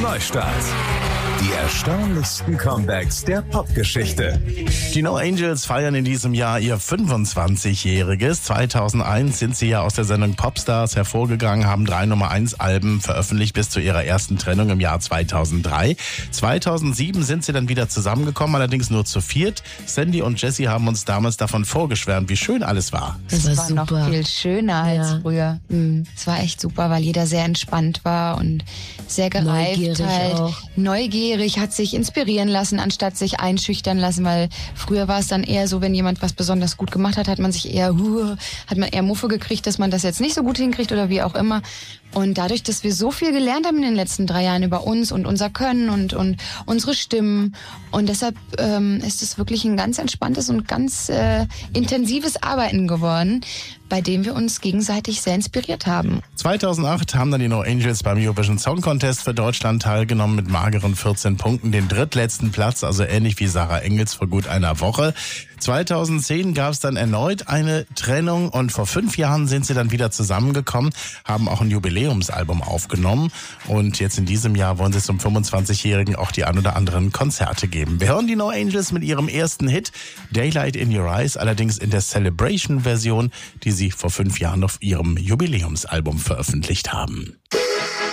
Neustart. Die erstaunlichsten Comebacks der Popgeschichte. Die No Angels feiern in diesem Jahr ihr 25-jähriges. 2001 sind sie ja aus der Sendung Popstars hervorgegangen, haben 3 Nummer-1-Alben veröffentlicht bis zu ihrer ersten Trennung im Jahr 2003. 2007 sind sie dann wieder zusammengekommen, allerdings nur zu viert. Sandy und Jessie haben uns damals davon vorgeschwärmt, wie schön alles war. Das war super. Noch viel schöner als früher. Es war echt super, weil jeder sehr entspannt war und sehr gereift. Neugierig, hat sich inspirieren lassen, anstatt sich einschüchtern lassen, weil früher war es dann eher so, wenn jemand was besonders gut gemacht hat, hat man eher Muffe gekriegt, dass man das jetzt nicht so gut hinkriegt oder wie auch immer. Und dadurch, dass wir so viel gelernt haben in den letzten 3 Jahren über uns und unser Können und unsere Stimmen, und deshalb ist es wirklich ein ganz entspanntes und ganz intensives Arbeiten geworden, bei dem wir uns gegenseitig sehr inspiriert haben. 2008 haben dann die No Angels beim Eurovision Song Contest für Deutschland teilgenommen mit mageren 14 Punkten, den drittletzten Platz, also ähnlich wie Sarah Engels vor gut einer Woche. 2010 gab es dann erneut eine Trennung und vor 5 Jahren sind sie dann wieder zusammengekommen, haben auch ein Jubiläumsalbum aufgenommen und jetzt in diesem Jahr wollen sie zum 25-Jährigen auch die ein oder anderen Konzerte geben. Wir hören die No Angels mit ihrem ersten Hit, Daylight in Your Eyes, allerdings in der Celebration-Version, die sie vor 5 Jahren auf ihrem Jubiläumsalbum veröffentlicht haben.